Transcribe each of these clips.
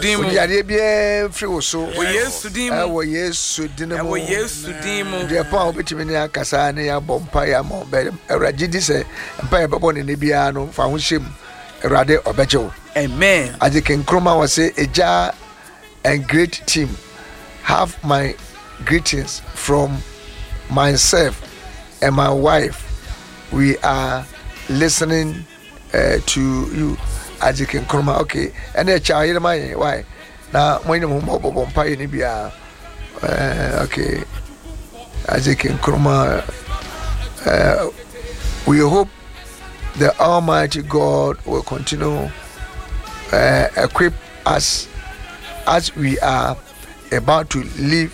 dimu. Yade be free so. Wo Yesu dimu. Wo Yesu dimu. Wo Yesu dimu. De pa obetimi ne akasa ne ya bompa ya mo be Awurade di se mpa ya bebo ne bia no fa ho hyem Awurade obejewo. Amen. Ajiken Kroma was say Eja and great team have my greetings from myself and my wife. We are listening to you, Ajiken Kroma. Okay, and a child, why? Now, when you move Bompire Nibia, okay, Ajiken Kroma, we hope the Almighty God will continue equip us as we are about to leave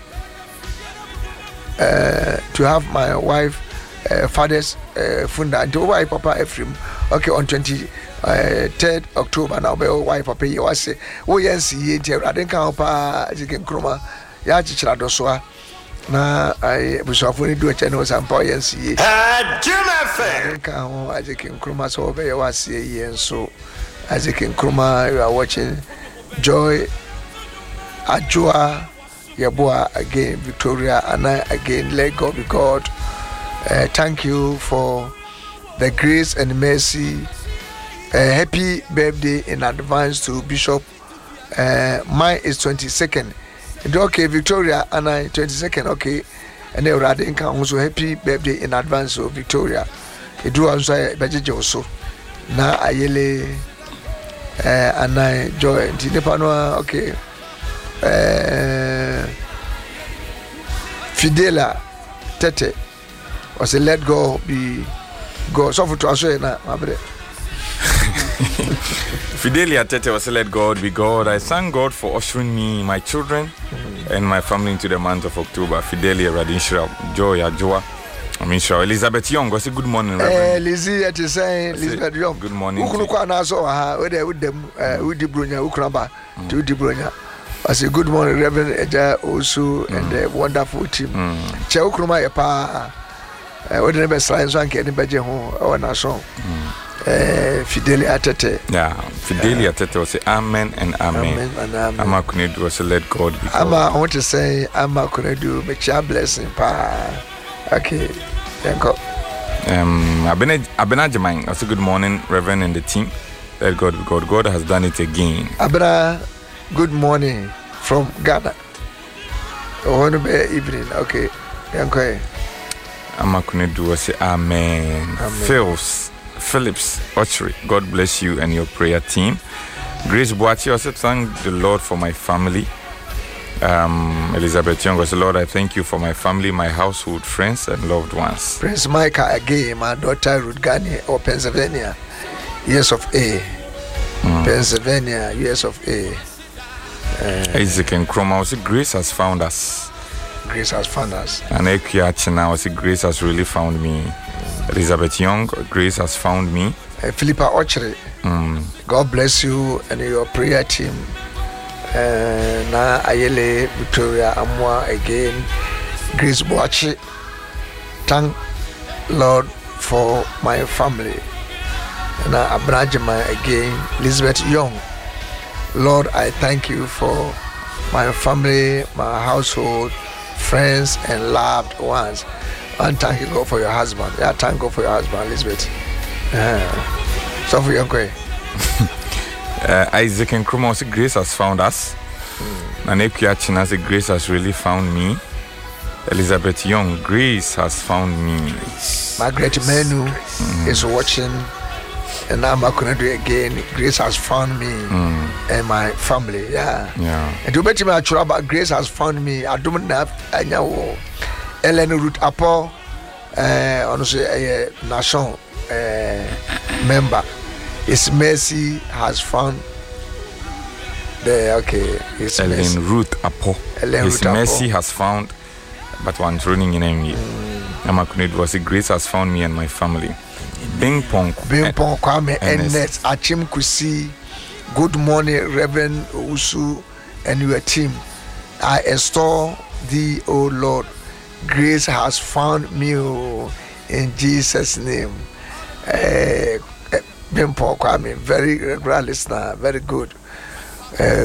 to have my wife father's funeral until wife Papa Ephraim. Okay, on 23rd October now be wife Papa you was say wo yensi enti Awurade kan pa Ajiken Kroma ya chichira do so na ai busuafo ni do che no sampa yensi Jim kan Ajiken Kroma so be you was say yenso Ajiken Kroma, you are watching Joy Ajua Yabua again, Victoria and I again. Let God be God. Thank you for the grace and mercy. Happy birthday in advance to Bishop. Mine is 22nd. Okay, Victoria and I 22nd. Okay, and then Radin can also happy birthday in advance to Victoria. It do also budget also. Na ayele. And I joy Tinepanoa, okay. Fidela Tete was a let go be go so for to answer na mabre. Fidelia Tete was a let God be God. I thank God for ushering me, my children, and my family into the month of October. Fidelia Radinshra, Joy Ajua. I mean, sure. Elizabeth Young was a good morning, Reverend. Lizzie, at saying Elizabeth Young. Good morning. Ukuna so with them with the Brunya Ukraba to the Brunya. I say good morning, Reverend Eja also and the wonderful team. Che Ukruma pa what the best science one can be home or na song. Fidelia Tete. Yeah, Fidelia Tete was say amen and amen. Ama Kunedu was let God be God. Ama I want to say Ama Kunedu make your blessing pa. Okay, thank you. Abena Jemang, also good morning, Reverend and the team. Let God be God. God has done it again. Abena, good morning from Ghana. Oh, evening. Okay, thank you. Amakunedu was say amen. Phillips Archery, God bless you and your prayer team. Grace Boachi also thank the Lord for my family. Elizabeth Young was the Lord, I thank you for my family, my household, friends, and loved ones. Prince Micah again, my daughter Ruth Gani or Pennsylvania, years of A. Pennsylvania, years of A. Ajiken Kroma was Grace has found us. Grace has found us. And Ekiachina was Grace has really found me. Elizabeth Young, Grace has found me. Philippa Archery, God bless you and your prayer team. Na Ayele Victoria Amwa again. Grace Boachi. Thank Lord for my family. Na Abrajama again. Elizabeth Young. Lord, I thank you for my family, my household, friends, and loved ones. And thank you God for your husband. Yeah, thank God for your husband, Elizabeth. So for your way. Ajiken Kroma was Grace has found us. And Ekiachina said Grace has really found me. Elizabeth Young, Grace has found me. Margaret Menu is watching, and I'm not going to do it again. Grace has found me and my family. Yeah. And to bet me actually about Grace has found me. I don't have any Ellen Ruth Apple, honestly, a nation member. His mercy has found the His Ellen mercy. Ruth Apo. His mercy has found, but one running in him. Amakunedu was Grace has found me and my family. Bing Pong Kwame Ernest Achim Kusi. Good morning, Reverend Usu and your team. I extol thee, O Lord. Grace has found me in Jesus' name. Bimpo Kwame, very regular listener, very good.